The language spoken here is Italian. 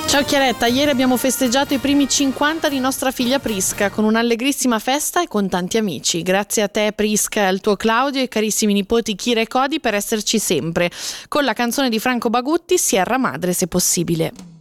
Ciao Chiaretta, ieri abbiamo festeggiato i primi 50 di nostra figlia Prisca con un'allegrissima festa e con tanti amici. Grazie a te Prisca, al tuo Claudio e ai carissimi nipoti Kira e Cody per esserci sempre. Con la canzone di Franco Bagutti, Sierra Madre se possibile.